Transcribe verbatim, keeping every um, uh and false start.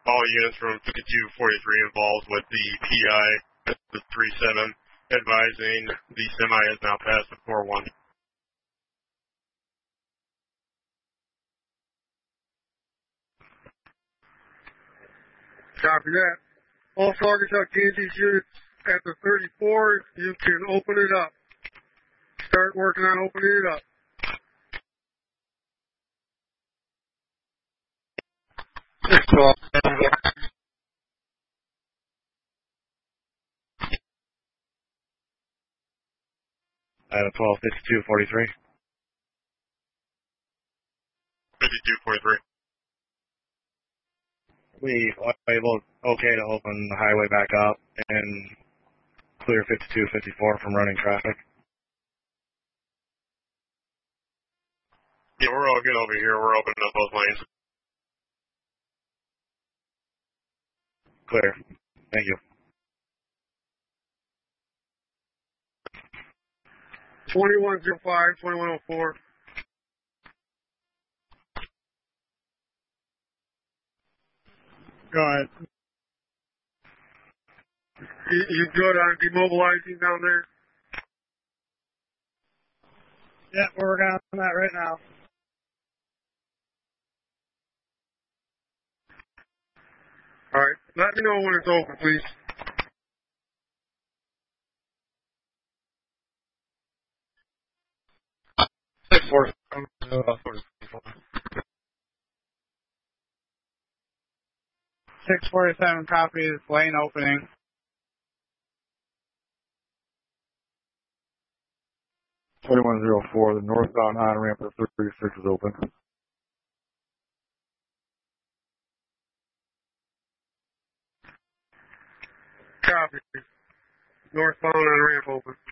All units from fifty-two forty-three involved with the P I at the three seven, advising the semi has now passed the four one. Copy that. All Saugatuck Kansas units at the thirty-four, you can open it up. Start working on opening it up. six twelve. At a twelve fifty-two forty-three. fifty-two forty-three. We are able, okay to open the highway back up and clear fifty-two fifty-four from running traffic. Yeah, we're all good over here. We're opening up both lanes. Clear. Thank you. twenty-one oh five, twenty-one oh four. Go ahead. You, you good on demobilizing down there? Yeah, we're working on that right now. All right. Let me know when it's open, please. six four. six forty-seven copies, lane opening. twenty-one oh four, the northbound on-ramp of thirty-six is open. Copy. Northbound on ramp open.